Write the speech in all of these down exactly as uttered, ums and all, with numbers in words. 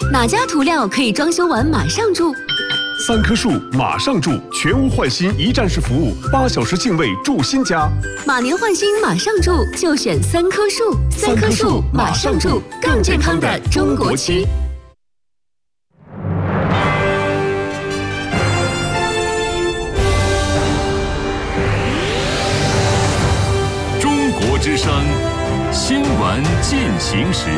哪家涂料可以装修完马上住？ 三棵树马上住，全屋换新一站式服务，八小时净位住新家。 马年换新马上住，就选三棵树。三棵树马上住，更健康的中国区。 中国之声新闻进行时。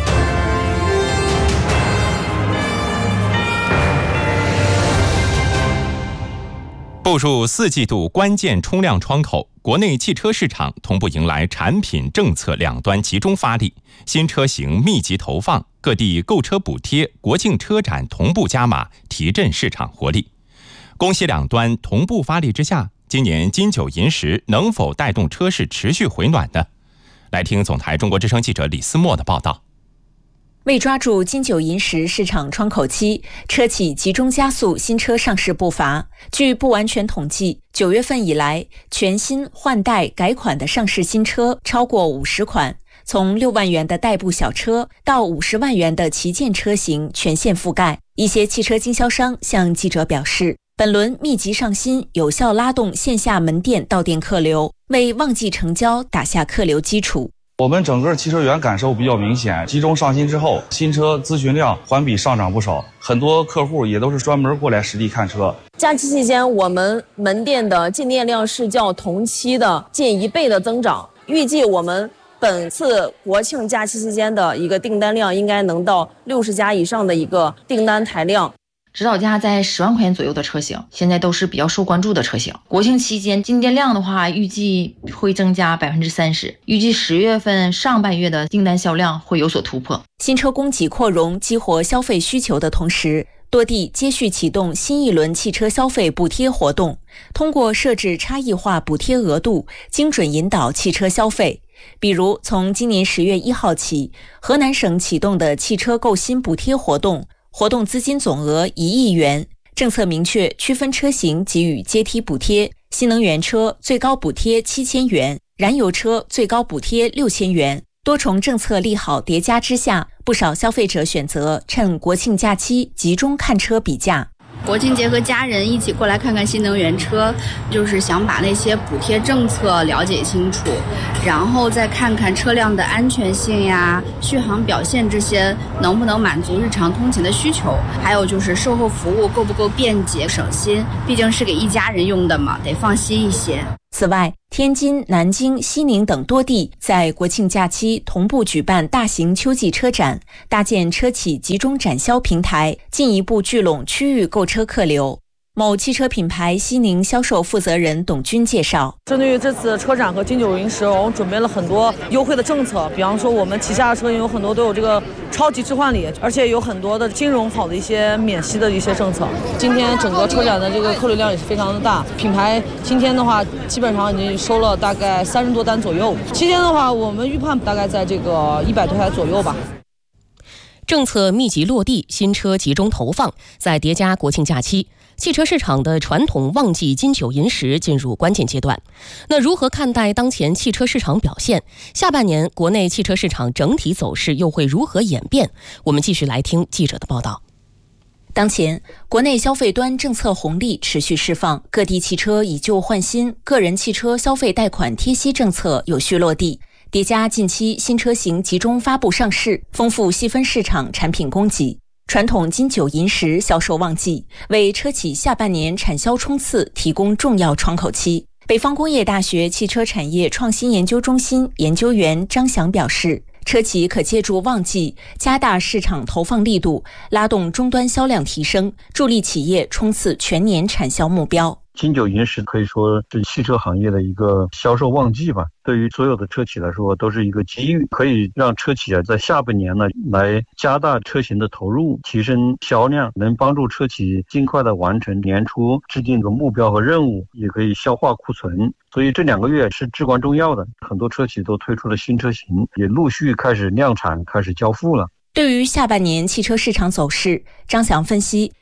步入四季度关键冲量窗口，国内汽车市场同步迎来产品政策两端集中发力，新车型密集投放，各地购车补贴、国庆车展同步加码，提振市场活力。供需两端同步发力之下，今年金九银十能否带动车市持续回暖呢？来听总台中国之声记者李思墨的报道。 为抓住金九银十市场窗口期，车企集中加速新车上市步伐。据不完全统计，九月份以来，全新换代改款的上市新车超过五十款，从六万元的代步小车到五十万元的旗舰车型全线覆盖。一些汽车经销商向记者表示，本轮密集上新有效拉动线下门店到店客流，为旺季成交打下客流基础。 我们整个汽车园感受比较明显，集中上新之后，新车咨询量环比上涨不少，很多客户也都是专门过来实地看车。 假期期间，我们门店的进店量是较同期的近一倍的增长，预计我们本次国庆假期期间的一个订单量应该能到六十家以上的一个订单台量。 指导价在十万块钱左右的车型，现在都是比较受关注的车型。国庆期间进店量的话，预计会增加百分之三十，预计十月份上半月的订单销量会有所突破。 新车供给扩容，激活消费需求的同时，多地接续启动新一轮汽车消费补贴活动，通过设置差异化补贴额度，精准引导汽车消费。比如，从今年十月一号起，河南省启动的汽车购新补贴活动。活动资金总额一亿元，政策明确区分车型给予阶梯补贴，新能源车最高补贴七千元，燃油车最高补贴六千元。多重政策利好叠加之下，不少消费者选择趁国庆假期集中看车比价。 国庆节和家人一起过来看看新能源车，就是想把那些补贴政策了解清楚，然后再看看车辆的安全性呀、续航表现这些能不能满足日常通勤的需求，还有就是售后服务够不够便捷省心，毕竟是给一家人用的嘛，得放心一些。 此外，天津、南京、西宁等多地在国庆假期同步举办大型秋季车展，搭建车企集中展销平台，进一步聚拢区域购车客流。某汽车品牌西宁销售负责人董军介绍， 针对于这次车展和金九银十，我们准备了很多优惠的政策，比方说我们旗下的车型有很多都有这个超级置换礼，而且有很多的金融好的一些免息的一些政策。今天整个车展的这个客流量也是非常的大，品牌今天的话基本上已经收了大概三十多单左右，期间的话我们预判大概在这个一百多台左右吧。 政策密集落地，新车集中投放，在叠加国庆假期，汽车市场的传统旺季金九银十进入关键阶段。那如何看待当前汽车市场表现？下半年国内汽车市场整体走势又会如何演变？我们继续来听记者的报道。 当前，国内消费端政策红利持续释放，各地汽车以旧换新、个人汽车消费贷款贴息政策有序落地。叠加近期新车型集中发布上市，丰富细分市场产品供给，传统金九银十销售旺季，为车企下半年产销冲刺提供重要窗口期。北方工业大学汽车产业创新研究中心研究员张翔表示，车企可借助旺季加大市场投放力度，拉动终端销量提升，助力企业冲刺全年产销目标。 金九银十可以说是汽车行业的一个销售旺季吧，对于所有的车企来说都是一个机遇，可以让车企啊在下半年呢来加大车型的投入，提升销量，能帮助车企尽快的完成年初制定的目标和任务，也可以消化库存。所以这两个月是至关重要的，很多车企都推出了新车型，也陆续开始量产，开始交付了。 对于下半年汽车市场走势，张翔分析，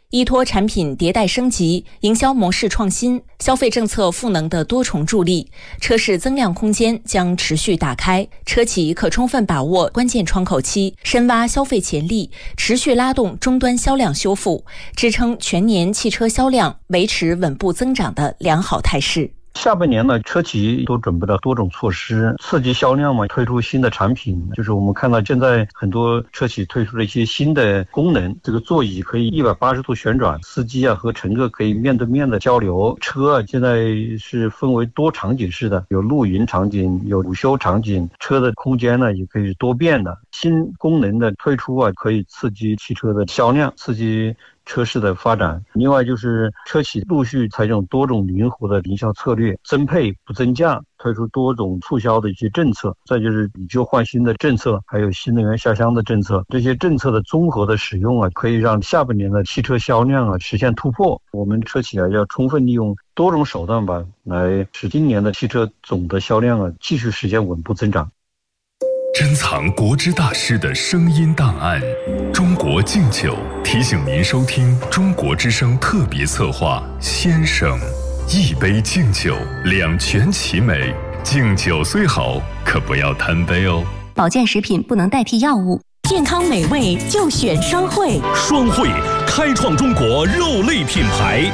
依托产品迭代升级、营销模式创新、消费政策赋能的多重助力，车市增量空间将持续打开，车企可充分把握关键窗口期，深挖消费潜力，持续拉动终端销量修复，支撑全年汽车销量维持稳步增长的良好态势。 下半年呢，车企都准备了多种措施刺激销量嘛，推出新的产品。就是我们看到现在很多车企推出了一些新的功能，这个座椅可以一百八十度旋转，司机啊和乘客可以面对面的交流。车啊现在是分为多场景式的，有露营场景，有午休场景，车的空间呢也可以是多变的。新功能的推出啊，可以刺激汽车的销量，刺激车市的发展。另外就是车企陆续采用多种灵活的营销策略，增配不增价，推出多种促销的一些政策，再就是以旧换新的政策，还有新能源下乡的政策。这些政策的综合的使用啊，可以让下半年的汽车销量啊实现突破。我们车企啊要充分利用多种手段吧，来使今年的汽车总的销量啊继续实现稳步增长。 珍藏国之大师的声音档案，中国敬酒提醒您收听中国之声特别策划《先生》，一杯敬酒，两全其美。敬酒虽好，可不要贪杯哦。 保健食品不能代替药物，健康美味就选双汇。 双汇开创中国肉类品牌。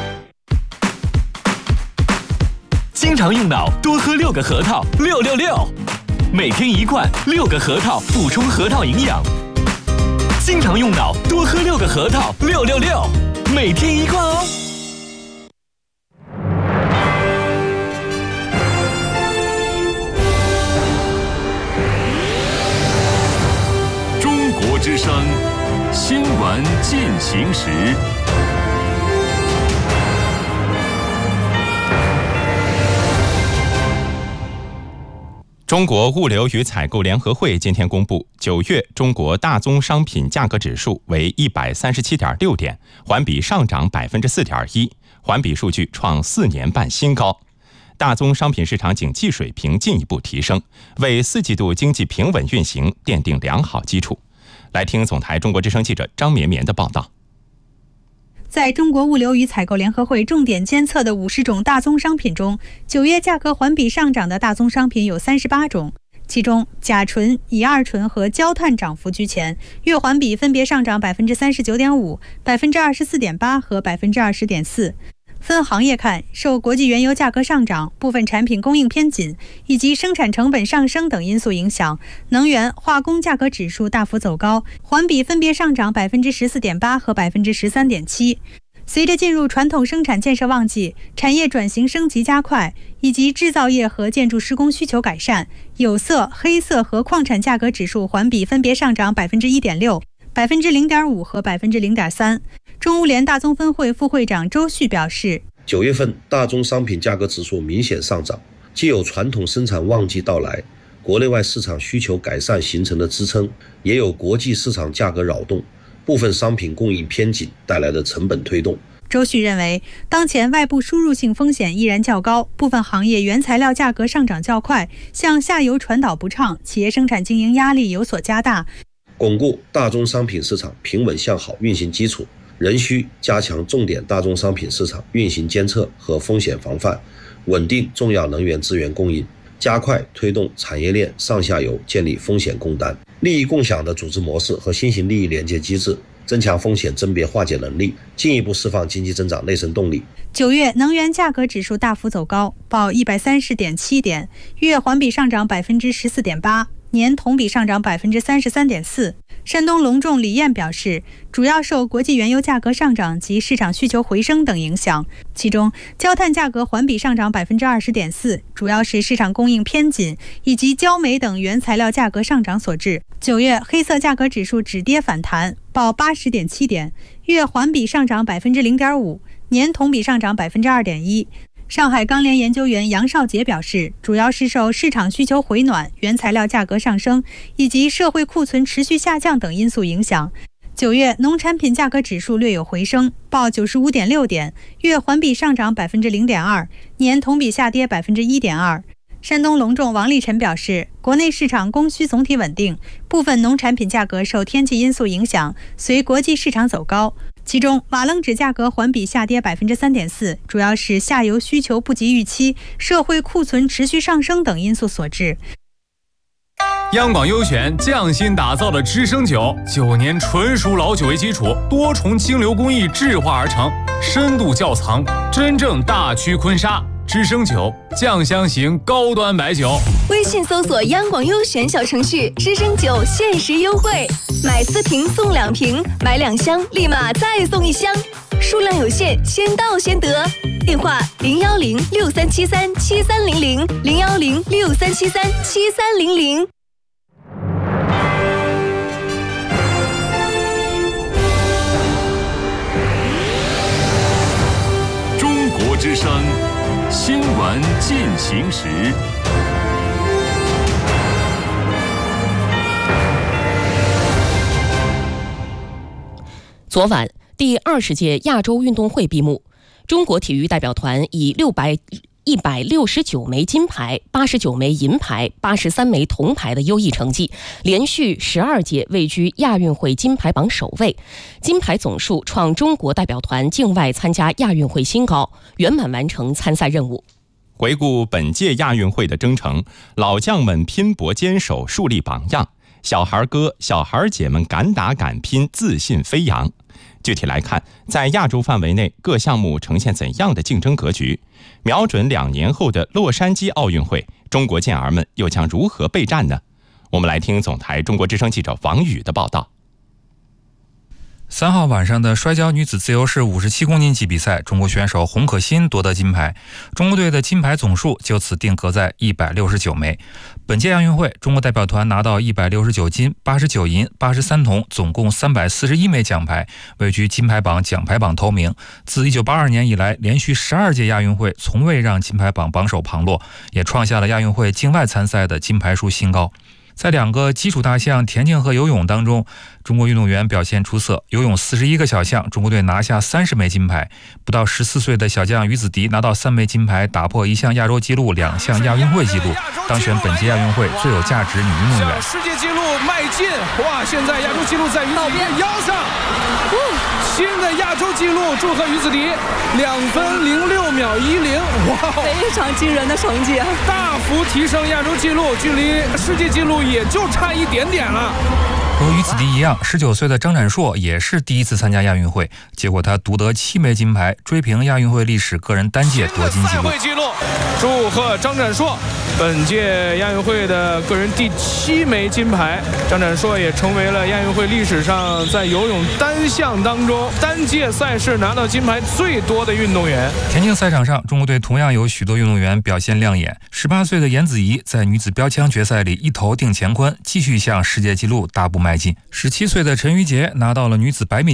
经常用脑，多喝六个核桃，六六六。每天一罐，六个核桃补充核桃营养。经常用脑，多喝六个核桃，六六六。每天一罐哦。 中国之声新闻进行时。 中国物流与采购联合会今天公布，九月中国大宗商品价格指数为一百三十七点六点，环比上涨百分之四点一，环比数据创四年半新高。大宗商品市场景气水平进一步提升，为四季度经济平稳运行奠定良好基础。来听总台中国之声记者张绵绵的报道。 在中国物流与采购联合会重点监测的五十种大宗商品中，九月价格环比上涨的大宗商品有三十八种，其中甲醇、乙二醇和焦炭涨幅居前，月环比分别上涨百分之三十九点五、百分之二十四点八和百分之二十点四。分行业看，受国际原油价格上涨、部分产品供应偏紧以及生产成本上升等因素影响，能源、化工价格指数大幅走高，环比分别上涨百分之十四点八和百分之十三点七。随着进入传统生产建设旺季，产业转型升级加快，以及制造业和建筑施工需求改善，有色、黑色和矿产价格指数环比分别上涨百分之一点六、百分之零点五和百分之零点三。中物联大宗分会副会长周旭表示， 九月份大宗商品价格指数明显上涨，既有传统生产旺季到来，国内外市场需求改善形成的支撑，也有国际市场价格扰动，部分商品供应偏紧带来的成本推动。 周旭认为，当前外部输入性风险依然较高，部分行业原材料价格上涨较快，向下游传导不畅，企业生产经营压力有所加大。 巩固大宗商品市场平稳向好运行基础，仍需加强重点大宗商品市场运行监测和风险防范，稳定重要能源资源供应，加快推动产业链上下游建立风险共担、利益共享的组织模式和新型利益连接机制，增强风险甄别化解能力，进一步释放经济增长内生动力。 九月能源价格指数大幅走高，报一百三十点七点，月环比上涨百分之十四点八，年同比上涨百分之三十三点四。山东隆重李燕表示，主要受国际原油价格上涨及市场需求回升等影响，其中焦炭价格环比上涨百分之二十点四，主要是市场供应偏紧以及焦煤等原材料价格上涨所致。九月黑色价格指数止跌反弹，报八十点七点，月环比上涨百分之零点五，年同比上涨百分之二点一。上海钢联研究员杨少杰表示，主要是受市场需求回暖、原材料价格上升以及社会库存持续下降等因素影响。九月农产品价格指数略有回升，报九十五点六点，月环比上涨百分之零点二，年同比下跌百分之一点二。山东隆重王立晨表示，国内市场供需总体稳定，部分农产品价格受天气因素影响，随国际市场走高。 其中，瓦楞纸价格环比下跌百分之三点四，主要是下游需求不及预期、社会库存持续上升等因素所致。 央广优选匠心打造的知升酒，九年纯熟老酒为基础，多重清流工艺制化而成，深度窖藏，真正大曲坤沙。知升酒，酱香型高端白酒。 微信搜索央广优选小程序，知升酒限时优惠，买四瓶送两瓶，买两箱立马再送一箱，数量有限，先到先得。电话零幺零六三七三七三零零零幺零六三七三七三零零。 中国之声。新闻进行时。 昨晚，第二十届亚洲运动会闭幕，中国体育代表团以六百一百六十九枚金牌、八十九枚银牌、八十三枚铜牌的优异成绩，连续十二届位居亚运会金牌榜首位，金牌总数创中国代表团境外参加亚运会新高，圆满完成参赛任务。 回顾本届亚运会的征程，老将们拼搏坚守，树立榜样；小孩哥、小孩姐们敢打敢拼，自信飞扬。具体来看，在亚洲范围内，各项目呈现怎样的竞争格局？瞄准两年后的洛杉矶奥运会，中国健儿们又将如何备战呢？我们来听总台中国之声记者王宇的报道。 三号晚上的摔跤女子自由式五十七公斤级比赛，中国选手洪可欣夺得金牌，中国队的金牌总数就此定格在一百六十九枚。本届亚运会，中国代表团拿到一百六十九金、八十九银、八十三铜，总共三百四十一枚奖牌，位居金牌榜奖牌榜头名。自一九八二年以来，连续十二届亚运会从未让金牌榜榜首旁落，也创下了亚运会境外参赛的金牌数新高。在两个基础大项田径和游泳当中，中国运动员表现出色。游泳四十一个小项，中国队拿下三十枚金牌。不到十四岁的小将于子迪拿到三枚金牌，打破一项亚洲纪录、两项亚运会纪录，当选本届亚运会最有价值女运动员。 世界纪录迈进，哇！现在亚洲纪录在于子迪的腰上，新的亚洲纪录，祝贺于子迪，两分零六秒一零，哇， 非常惊人的成绩， 大幅提升亚洲纪录，距离世界纪录也就差一点点了。 和于子迪一样，十九岁的张展硕也是第一次参加亚运会，结果他独得七枚金牌，追平亚运会历史个人单届夺金纪录。 祝贺张展硕，本届亚运会的个人第七枚金牌。张展硕也成为了亚运会历史上在游泳单项当中单届赛事拿到金牌最多的运动员。 田径赛场上，中国队同样有许多运动员表现亮眼。十八岁的颜子怡在女子标枪决赛里一头定乾坤，继续向世界纪录大步迈进。十七岁的陈芋洁拿到了女子百米